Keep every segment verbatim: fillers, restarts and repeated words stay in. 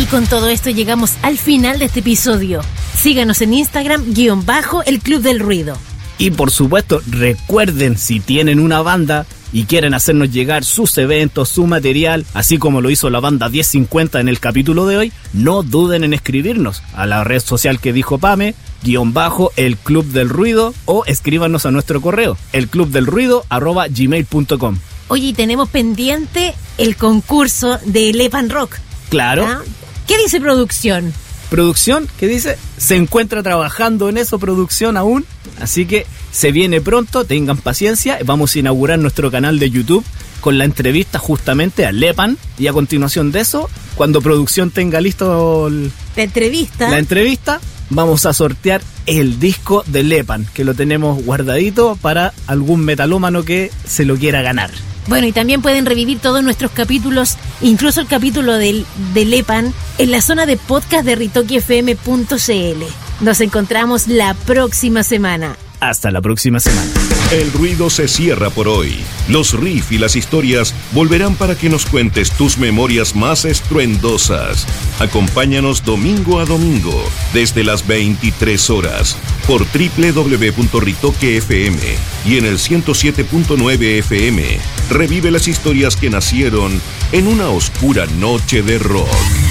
con todo esto llegamos al final de este episodio. Síganos en Instagram, guión bajo, el Club del Ruido. Y por supuesto, recuerden, si tienen una banda y quieren hacernos llegar sus eventos, su material, así como lo hizo la banda diez cincuenta en el capítulo de hoy, no duden en escribirnos a la red social que dijo Pame, guión bajo, el Club del Ruido, o escríbanos a nuestro correo, elclubdelruido arroba gmail punto com. Oye, y tenemos pendiente el concurso de Lepan Rock. Claro. ¿Ah? ¿Qué dice producción? Producción, ¿qué dice? Se encuentra trabajando en eso, producción aún, así que se viene pronto, tengan paciencia. Vamos a inaugurar nuestro canal de YouTube con la entrevista justamente a Lepan, y a continuación de eso, cuando producción tenga listo el, la entrevista, la entrevista, vamos a sortear el disco de Lepan, que lo tenemos guardadito para algún metalómano que se lo quiera ganar. Bueno, y también pueden revivir todos nuestros capítulos, incluso el capítulo del, de Lepan, en la zona de podcast de ritoque f m punto c l. Nos encontramos la próxima semana. Hasta la próxima semana. El ruido se cierra por hoy. Los riffs y las historias volverán para que nos cuentes tus memorias más estruendosas. Acompáñanos domingo a domingo, desde las veintitrés horas, por doble u doble u doble u punto ritoque f m y en el ciento siete punto nueve F M. Revive las historias que nacieron en una oscura noche de rock.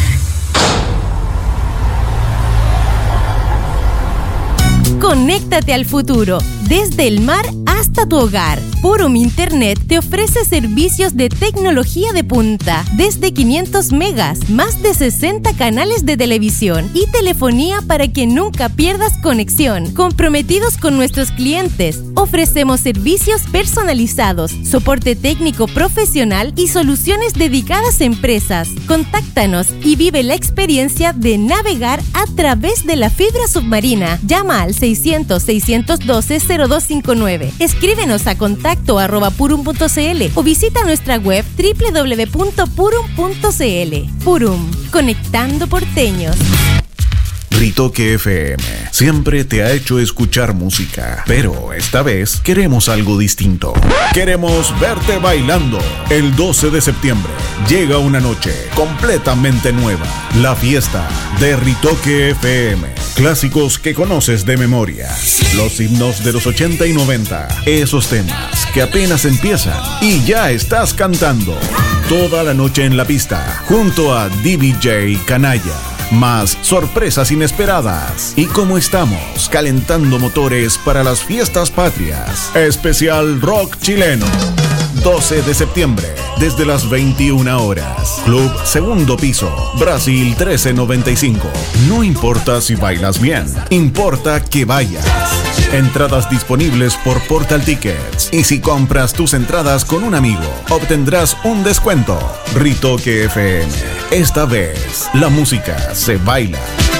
Conéctate al futuro, desde el mar hasta tu hogar. Purum Internet te ofrece servicios de tecnología de punta, desde quinientos megas, más de sesenta canales de televisión y telefonía para que nunca pierdas conexión. Comprometidos con nuestros clientes, ofrecemos servicios personalizados, soporte técnico profesional y soluciones dedicadas a empresas. Contáctanos y vive la experiencia de navegar a través de la fibra submarina. Llama al seiscientos, seiscientos doce, cero dos cinco nueve. Escríbenos a contacto arroba purum punto c l o visita nuestra web doble u doble u doble u punto purum punto c l. Purum, conectando porteños. Ritoque F M siempre te ha hecho escuchar música, pero esta vez queremos algo distinto. Queremos verte bailando. El doce de septiembre llega una noche completamente nueva, la fiesta de Ritoque F M. Clásicos que conoces de memoria, los himnos de los ochenta y noventa, esos temas que apenas empiezan y ya estás cantando. Toda la noche en la pista, junto a D J Canalla. Más sorpresas inesperadas. Y como estamos calentando motores para las fiestas patrias, especial rock chileno. doce de septiembre, desde las veintiuna horas. Club Segundo Piso, Brasil trece noventa y cinco. No importa si bailas bien, importa que vayas. Entradas disponibles por Portal Tickets. Y si compras tus entradas con un amigo, obtendrás un descuento. Ritoque F M. Esta vez, la música se baila.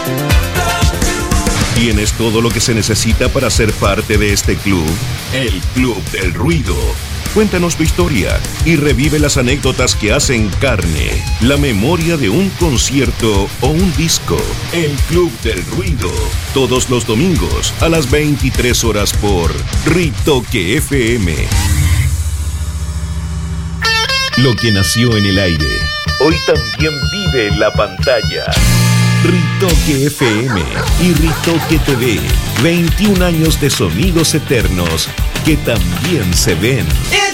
¿Tienes todo lo que se necesita para ser parte de este club? El Club del Ruido. Cuéntanos tu historia y revive las anécdotas que hacen carne la memoria de un concierto o un disco. El Club del Ruido. Todos los domingos a las veintitrés horas por Ritoque F M. Lo que nació en el aire, hoy también vive en la pantalla. Ritoque F M y Ritoque T V. veintiún años de sonidos eternos que también se ven.